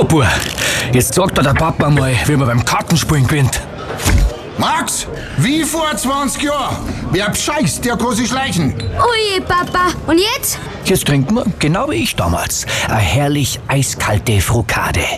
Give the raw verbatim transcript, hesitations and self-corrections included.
Bub, jetzt sagt dir der Papa mal, wie man beim Kartenspielen gewinnt. Max, wie vor zwanzig Jahren. Wer bescheißt, der kann sich schleichen. Ui, Papa. Und jetzt? Jetzt trinken wir, genau wie ich damals, eine herrlich eiskalte Frukade.